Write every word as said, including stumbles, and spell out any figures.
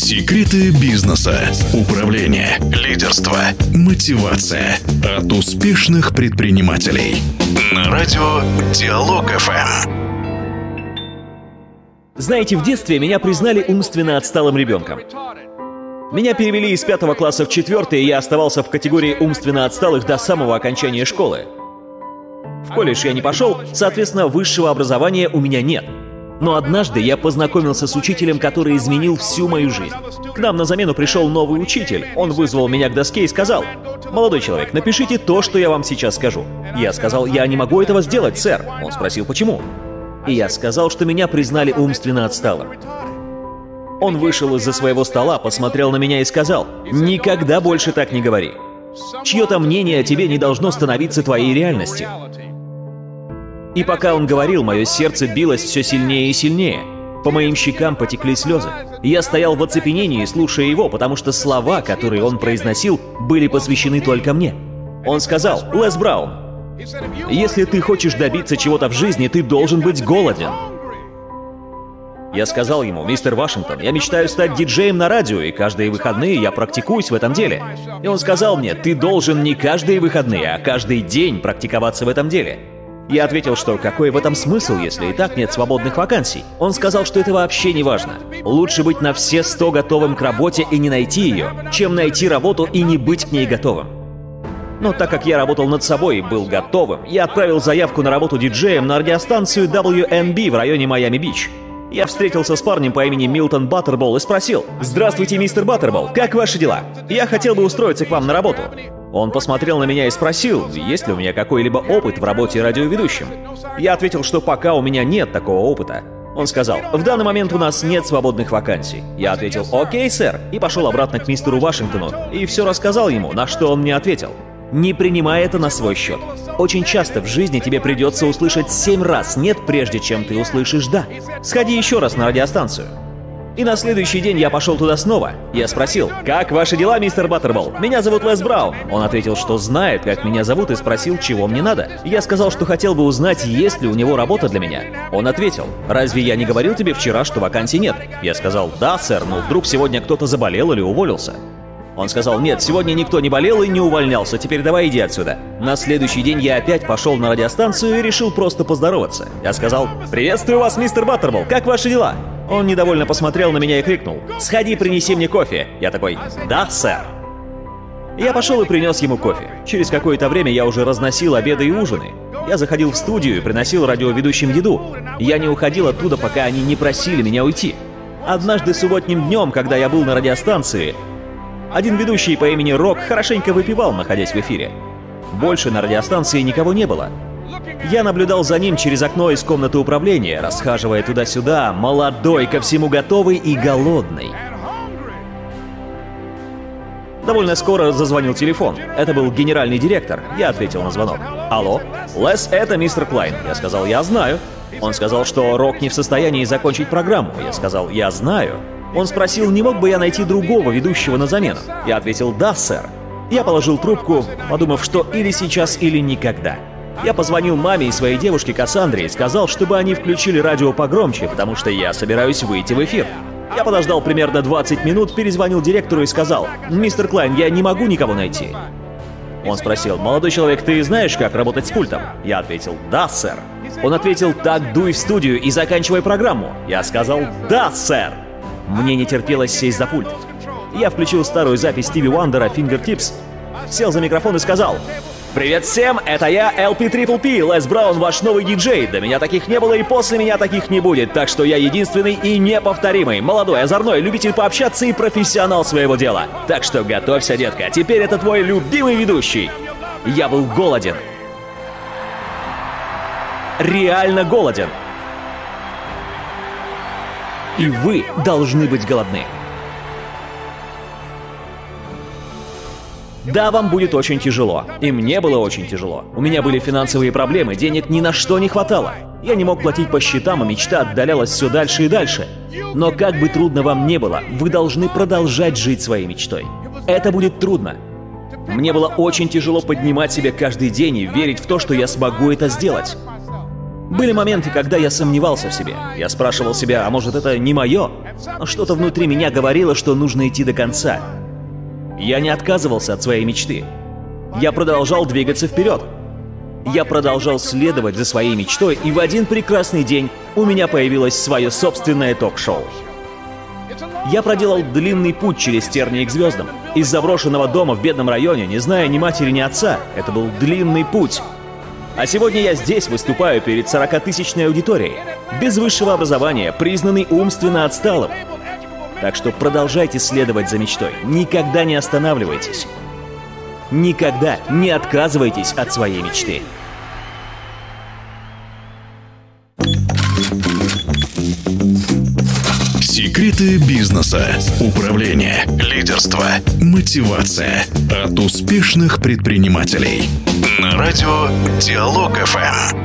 Секреты бизнеса, управления, лидерства, мотивация от успешных предпринимателей. На радио Диалог эф эм. Знаете, в детстве меня признали умственно отсталым ребенком. Меня перевели из пятого класса в четвертый, и я оставался в категории умственно отсталых до самого окончания школы. В колледж я не пошел, соответственно, высшего образования у меня нет. Но однажды я познакомился с учителем, который изменил всю мою жизнь. К нам на замену пришел новый учитель. Он вызвал меня к доске и сказал: «Молодой человек, напишите то, что я вам сейчас скажу». Я сказал: «Я не могу этого сделать, сэр». Он спросил: «Почему?» И я сказал, что меня признали умственно отсталым. Он вышел из-за своего стола, посмотрел на меня и сказал: «Никогда больше так не говори. Чье-то мнение о тебе не должно становиться твоей реальностью». И пока он говорил, мое сердце билось все сильнее и сильнее. По моим щекам потекли слезы. Я стоял в оцепенении, слушая его, потому что слова, которые он произносил, были посвящены только мне. Он сказал: «Лес Браун, если ты хочешь добиться чего-то в жизни, ты должен быть голоден». Я сказал ему: «Мистер Вашингтон, я мечтаю стать диджеем на радио, и каждые выходные я практикуюсь в этом деле». И он сказал мне: «Ты должен не каждые выходные, а каждый день практиковаться в этом деле». Я ответил, что какой в этом смысл, если и так нет свободных вакансий. Он сказал, что это вообще не важно. Лучше быть на все сто готовым к работе и не найти ее, чем найти работу и не быть к ней готовым. Но так как я работал над собой и был готовым, я отправил заявку на работу диджеем на радиостанцию дабл ю эн би в районе Майами-Бич. Я встретился с парнем по имени Милтон Баттербол и спросил: «Здравствуйте, мистер Баттербол, как ваши дела? Я хотел бы устроиться к вам на работу». Он посмотрел на меня и спросил, есть ли у меня какой-либо опыт в работе радиоведущим. Я ответил, что пока у меня нет такого опыта. Он сказал: «В данный момент у нас нет свободных вакансий». Я ответил: «Окей, сэр», и пошел обратно к мистеру Вашингтону и все рассказал ему, на что он мне ответил: «Не принимай это на свой счет. Очень часто в жизни тебе придется услышать семь раз «нет», прежде чем ты услышишь «да». Сходи еще раз на радиостанцию». И на следующий день я пошел туда снова. Я спросил: «Как ваши дела, мистер Баттербол? Меня зовут Лес Браун». Он ответил, что знает, как меня зовут, и спросил, чего мне надо. Я сказал, что хотел бы узнать, есть ли у него работа для меня. Он ответил: «Разве я не говорил тебе вчера, что вакансий нет?» Я сказал: «Да, сэр, но вдруг сегодня кто-то заболел или уволился». Он сказал: «Нет, сегодня никто не болел и не увольнялся, теперь давай иди отсюда». На следующий день я опять пошел на радиостанцию и решил просто поздороваться. Я сказал: «Приветствую вас, мистер Баттербол, как ваши дела?» Он недовольно посмотрел на меня и крикнул: «Сходи, принеси мне кофе». Я такой: «Да, сэр». Я пошел и принес ему кофе. Через какое-то время я уже разносил обеды и ужины. Я заходил в студию и приносил радиоведущим еду. Я не уходил оттуда, пока они не просили меня уйти. Однажды субботним днем, когда я был на радиостанции, один ведущий по имени Рок хорошенько выпивал, находясь в эфире. Больше на радиостанции никого не было. Я наблюдал за ним через окно из комнаты управления, расхаживая туда-сюда, молодой, ко всему готовый и голодный. Довольно скоро зазвонил телефон. Это был генеральный директор. Я ответил на звонок. «Алло? Лес, это мистер Клайн». Я сказал: «Я знаю». Он сказал, что Рок не в состоянии закончить программу. Я сказал: «Я знаю». Он спросил, не мог бы я найти другого ведущего на замену. Я ответил: «Да, сэр». Я положил трубку, подумав, что или сейчас, или никогда. Я позвонил маме и своей девушке Кассандре и сказал, чтобы они включили радио погромче, потому что я собираюсь выйти в эфир. Я подождал примерно двадцать минут, перезвонил директору и сказал: «Мистер Клайн, я не могу никого найти». Он спросил: «Молодой человек, ты знаешь, как работать с пультом?» Я ответил: «Да, сэр». Он ответил: «Так дуй в студию и заканчивай программу». Я сказал: «Да, сэр». Мне не терпелось сесть за пульт. Я включил старую запись Стиви Уандера «Fingertips», сел за микрофон и сказал: «Привет всем, это я, эл пи Triple P, Лес Браун, ваш новый диджей. До меня таких не было и после меня таких не будет, так что я единственный и неповторимый, молодой, озорной, любитель пообщаться и профессионал своего дела. Так что готовься, детка, теперь это твой любимый ведущий». Я был голоден. Реально голоден. И вы должны быть голодны. Да, вам будет очень тяжело. И мне было очень тяжело. У меня были финансовые проблемы, денег ни на что не хватало. Я не мог платить по счетам, и мечта отдалялась все дальше и дальше. Но как бы трудно вам ни было, вы должны продолжать жить своей мечтой. Это будет трудно. Мне было очень тяжело поднимать себя каждый день и верить в то, что я смогу это сделать. Были моменты, когда я сомневался в себе. Я спрашивал себя, а может это не мое? Но что-то внутри меня говорило, что нужно идти до конца. Я не отказывался от своей мечты. Я продолжал двигаться вперед. Я продолжал следовать за своей мечтой, и в один прекрасный день у меня появилось свое собственное ток-шоу. Я проделал длинный путь через тернии к звездам. Из заброшенного дома в бедном районе, не зная ни матери, ни отца. Это был длинный путь. А сегодня я здесь выступаю перед сорокатысячной аудиторией. Без высшего образования, признанный умственно отсталым. Так что продолжайте следовать за мечтой. Никогда не останавливайтесь. Никогда не отказывайтесь от своей мечты. Секреты бизнеса, управления, лидерства, мотивация от успешных предпринимателей. На радио Диалог эф эм.